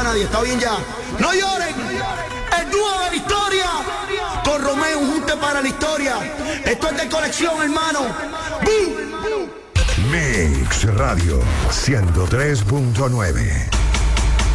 nadie, está bien ya. No lloren, el dúo de la historia, con Romeo, un junte para la historia. Esto es de colección, hermano. ¡Bum! Mix Radio 103.9.